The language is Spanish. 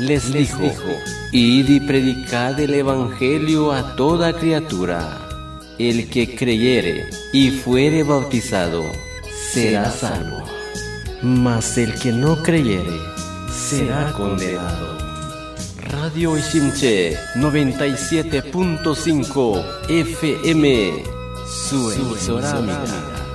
les dijo: id y predicad el evangelio a toda criatura. El que creyere y fuere bautizado será salvo, mas el que no creyere será condenado. Radio Ishimche 97.5 FM, su emisora amiga.